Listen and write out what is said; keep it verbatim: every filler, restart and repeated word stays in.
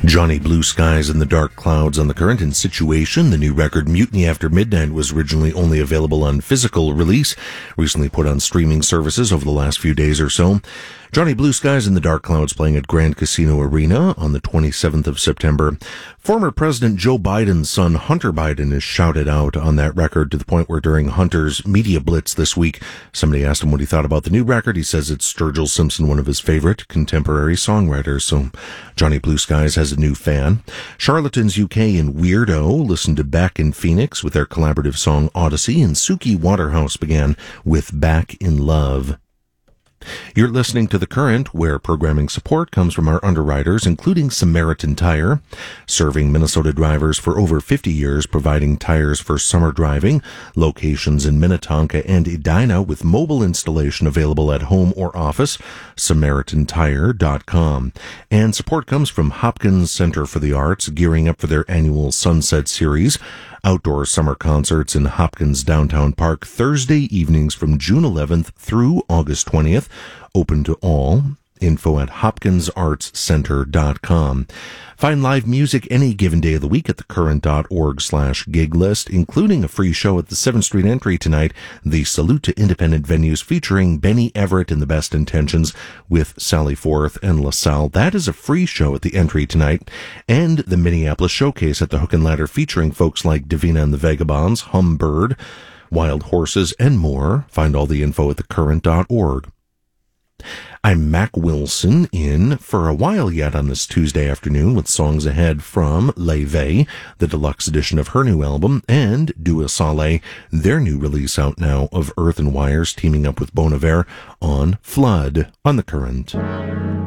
Johnny Blue Skies and the Dark Clouds on the Current and Situation. The new record Mutiny After Midnight was originally only available on physical release, recently put on streaming services over the last few days or so. Johnny Blue Skies and the Dark Clouds playing at Grand Casino Arena on the twenty-seventh of September. Former President Joe Biden's son, Hunter Biden, is shouted out on that record to the point where during Hunter's media blitz this week, somebody asked him what he thought about the new record. He says it's Sturgill Simpson, one of his favorite contemporary songwriters. So Johnny Blue Skies has a new fan. Charlatans U K and Weirdo listened to Beck in Phoenix with their collaborative song Odyssey, and Suki Waterhouse began with Back in Love. You're listening to The Current, where programming support comes from our underwriters, including Samaritan Tire, serving Minnesota drivers for over fifty years, providing tires for summer driving, locations in Minnetonka and Edina with mobile installation available at home or office, samaritan tire dot com. And support comes from Hopkins Center for the Arts, gearing up for their annual Sunset Series. Outdoor summer concerts in Hopkins Downtown Park Thursday evenings from June eleventh through August twentieth. Open to all. Info at hopkins arts center dot com. Find live music any given day of the week at thecurrent.org slash gig list, including a free show at the seventh Street Entry tonight, the Salute to Independent Venues featuring Benny Everett and the Best Intentions with Sally Forth and LaSalle. That is a free show at the Entry tonight. And the Minneapolis Showcase at the Hook and Ladder featuring folks like Davina and the Vagabonds, Humbird, Wild Horses, and more. Find all the info at thecurrent dot org. I'm Mac Wilson, in for a while yet on this Tuesday afternoon with songs ahead from Leve, the deluxe edition of her new album, and Dua Saleh, their new release out now of Earth and Wires teaming up with Bon Iver on Flood on The Current.